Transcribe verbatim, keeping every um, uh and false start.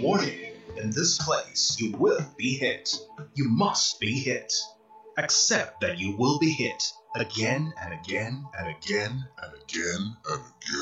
Warning, in this place you will be hit. You must be hit. Accept that you will be hit again and again and again and again and again.